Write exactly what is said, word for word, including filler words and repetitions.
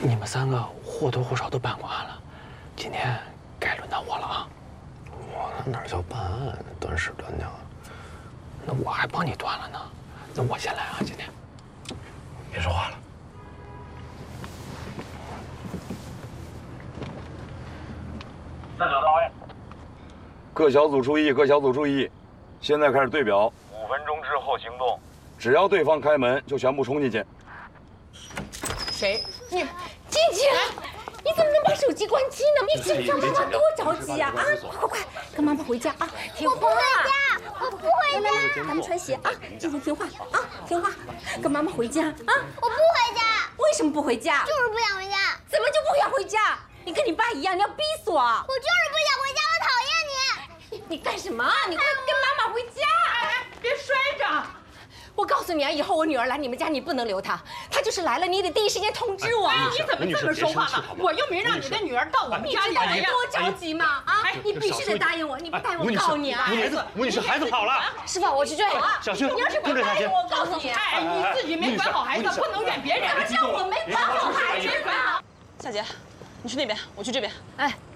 你们三个或多或少都办过案了，今天该轮到我了啊！ 我那哪叫办案，断屎断尿。 那我还帮你断了呢，那我先来啊！今天， 别说话了。 四九到位。 各小组注意，各小组注意，现在开始对表， 五分钟之后行动。 只要对方开门，就全部冲进去。 谁？你静静，你怎么能把手机关机呢？你紧张，妈妈多着急啊！啊，快快快，跟妈妈回家啊！听话。 我不回家，我不回家。 咱们穿鞋啊！静静听话啊，听话，跟妈妈回家啊！ 我不回家。 为什么不回家？ 就是不想回家。 怎么就不想回家？你跟你爸一样，你要逼死我！我就是不想回家，我讨厌你！你干什么？你快跟妈妈回家！ 哎，别摔着！ 我告诉你啊，以后我女儿来你们家，你不能留她。她就是来了，你得第一时间通知我。 哎，你怎么这么说话呢？我又没让你的女儿到我们家里来呀！ 多着急嘛！啊，你必须得答应我，你不答应我告你啊！ 孩子，吴女士，孩子跑了。 师傅，我去追。 小心， 你要是不答应我，我告诉你， 哎，你自己没管好孩子，不能怨别人。 什么叫我没管好孩子？ 夏姐，你去那边，我去这边。 哎，